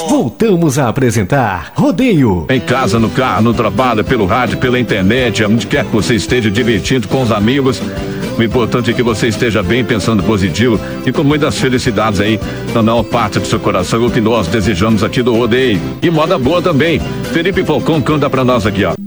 Voltamos a apresentar Rodeio. Em casa, no carro, no trabalho, pelo rádio, pela internet, onde quer que você esteja divertindo com os amigos. O importante é que você esteja bem, pensando positivo e com muitas felicidades aí na maior parte do seu coração, o que nós desejamos aqui do Rodeio. E moda boa também. Felipe Falcão canta pra nós aqui, ó.